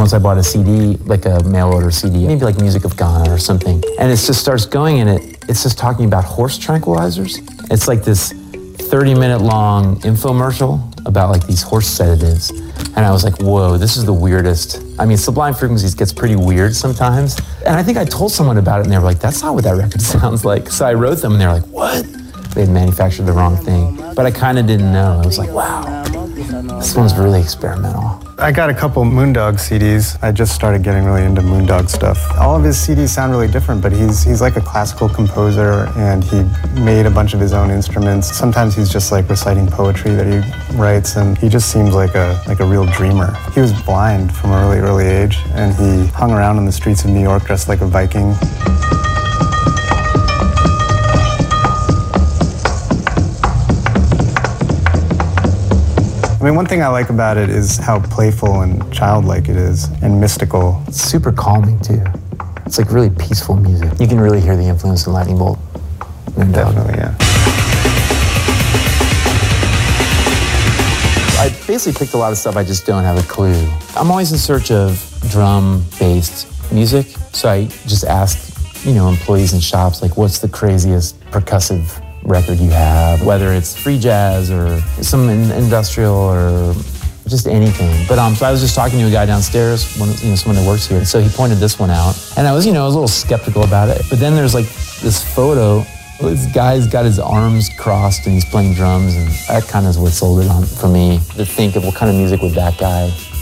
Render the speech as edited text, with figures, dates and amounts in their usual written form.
once I bought a CD, like a mail order CD, maybe like Music of Ghana or something. And it just starts going and it's just talking about horse tranquilizers. It's like this 30-minute long infomercial about like these horse sedatives. And I was like, whoa, this is the weirdest. I mean, Sublime Frequencies gets pretty weird sometimes. And I think I told someone about it and they were like, that's not what that record sounds like. So I wrote them and they were like, what? They had manufactured the wrong thing. But I kind of didn't know. I was like, wow, this one's really experimental. I got a couple Moondog CDs. I just started getting really into Moondog stuff. All of his CDs sound really different, but he's like a classical composer, and he made a bunch of his own instruments. Sometimes he's just like reciting poetry that he writes, and he just seems like a real dreamer. He was blind from a really early age, and he hung around on the streets of New York dressed like a Viking. I mean, one thing I like about it is how playful and childlike it is, and mystical. It's super calming, too. It's like really peaceful music. You can really hear the influence of Lightning Bolt. Definitely, yeah. I basically picked a lot of stuff I just don't have a clue. I'm always in search of drum-based music, so I just ask, employees in shops, like, what's the craziest percussive record you have, whether it's free jazz or some industrial or just anything. But so I was just talking to a guy downstairs, someone that works here. So he pointed this one out, and I was, a little skeptical about it. But then there's like this photo. This guy's got his arms crossed and he's playing drums, and that kind of is what sold it on for me. To think of what kind of music would that guy